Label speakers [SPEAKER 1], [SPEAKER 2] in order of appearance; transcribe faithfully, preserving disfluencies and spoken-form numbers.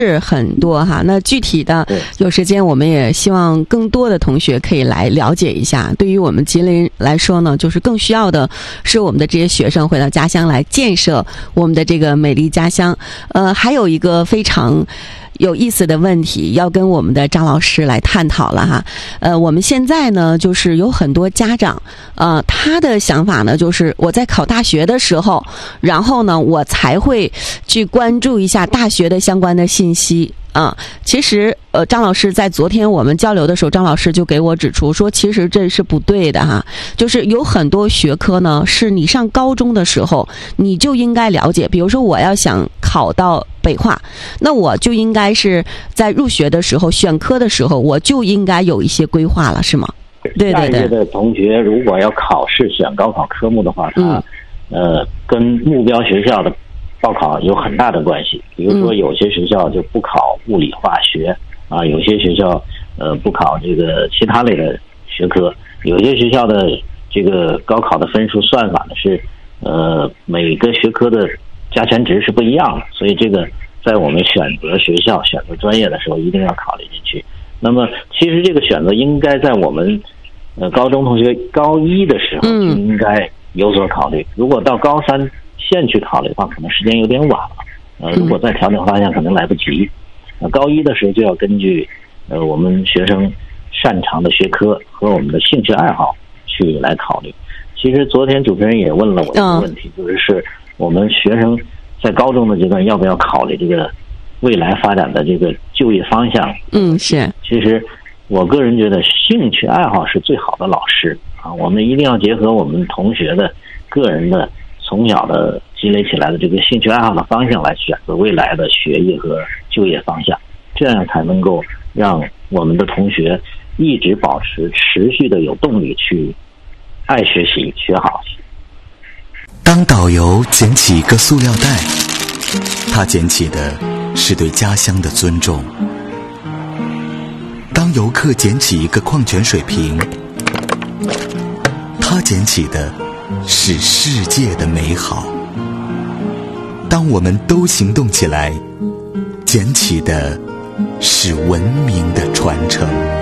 [SPEAKER 1] 是很多哈，那具体的有时间我们也希望更多的同学可以来了解一下。对于我们吉林来说呢，就是更需要的是我们的这些学生回到家乡来建设我们的这个美丽家乡。呃，还有一个非常有意思的问题要跟我们的张老师来探讨了哈。呃，我们现在呢，就是有很多家长，呃，他的想法呢，就是我在考大学的时候，然后呢，我才会去关注一下大学的相关的信息。啊，其实呃，张老师在昨天我们交流的时候，张老师就给我指出说，其实这是不对的哈。就是有很多学科呢，是你上高中的时候你就应该了解。比如说，我要想考到北化，那我就应该是在入学的时候选科的时候，我就应该有一些规划了，是吗？对对对。
[SPEAKER 2] 下一届的同学如果要考试选高考科目的话，他、嗯、呃跟目标学校的报考有很大的关系。比如说有些学校就不考物理化学啊，有些学校呃不考这个其他类的学科，有些学校的这个高考的分数算法呢是呃每个学科的加权值是不一样的，所以这个在我们选择学校选择专业的时候一定要考虑进去。那么其实这个选择应该在我们呃高中同学高一的时候就应该有所考虑，如果到高三现去考虑的话，可能时间有点晚了。呃，如果再调整方向，可能来不及。呃，高一的时候就要根据呃我们学生擅长的学科和我们的兴趣爱好去来考虑。其实昨天主持人也问了我一个问题，就是是我们学生在高中的阶段要不要考虑这个未来发展的这个就业方向？
[SPEAKER 1] 嗯，是。
[SPEAKER 2] 其实我个人觉得兴趣爱好是最好的老师啊，我们一定要结合我们同学的个人的从小的积累起来的这个兴趣爱好的方向来选择未来的学业和就业方向，这样才能够让我们的同学一直保持持续的有动力去爱学习学好。
[SPEAKER 3] 当导游捡起一个塑料袋，他捡起的是对家乡的尊重；当游客捡起一个矿泉水瓶，他捡起的是世界的美好。当我们都行动起来，捡起的是文明的传承。